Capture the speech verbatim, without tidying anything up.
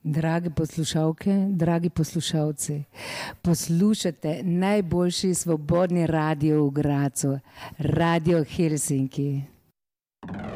Drage poslušalke, dragi poslušalci, poslušate najboljši svobodni radio v Gradcu, Radio Helsinki.